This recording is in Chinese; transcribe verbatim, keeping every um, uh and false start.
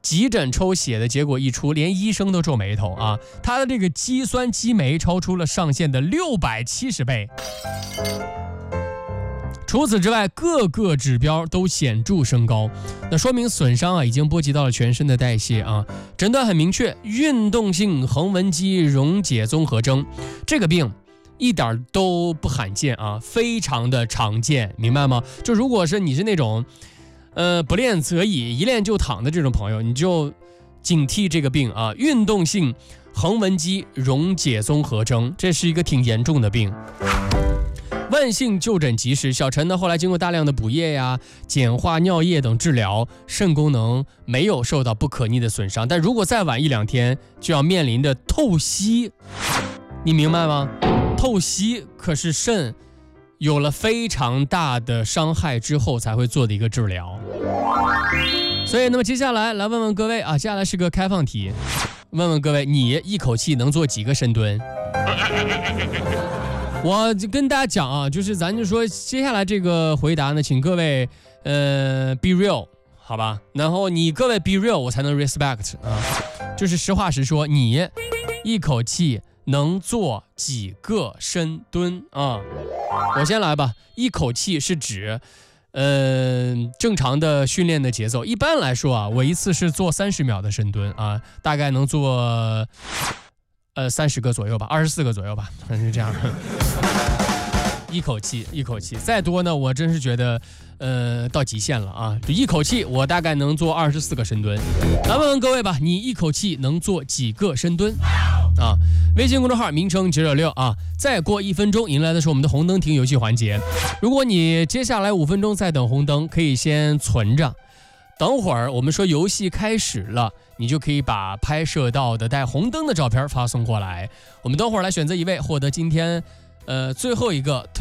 急诊抽血的结果一出，连医生都皱眉头啊！他的这个肌酸激酶超出了上限的六百七十倍。除此之外，各个指标都显著升高，那说明损伤啊已经波及到了全身的代谢啊。诊断很明确，运动性横纹肌溶解综合征，这个病一点都不罕见啊，非常的常见，明白吗？就如果是你是那种，呃，不练则已，一练就躺的这种朋友，你就警惕这个病啊，运动性横纹肌溶解综合征，这是一个挺严重的病。万幸就诊及时，小陈呢后来经过大量的补液呀、简化尿液等治疗，肾功能没有受到不可逆的损伤。但如果再晚一两天，就要面临的透析，你明白吗？透析可是肾有了非常大的伤害之后才会做的一个治疗。所以，那么接下来来问问各位啊，接下来是个开放题，问问各位，你一口气能做几个深蹲？我就跟大家讲啊，就是咱就说接下来这个回答呢，请各位呃 be real 好吧，然后你各位 be real 我才能 respect 啊，就是实话实说，你一口气能做几个深蹲啊？我先来吧，一口气是指呃正常的训练的节奏，一般来说啊，我一次是做三十秒的深蹲啊，大概能做呃，三十个左右吧，二十四个左右吧，是这样的。一口气，一口气，再多呢，我真是觉得，呃，到极限了啊！就一口气，我大概能做二十四个深蹲。来问问各位吧，你一口气能做几个深蹲？啊，微信公众号名称九九六啊。再过一分钟，迎来的是我们的红灯停游戏环节。如果你接下来五分钟再等红灯，可以先存着。等会儿我们说游戏开始了，你就可以把拍摄到的带红灯的照片发送过来。我们等会儿来选择一位，获得今天呃最后一个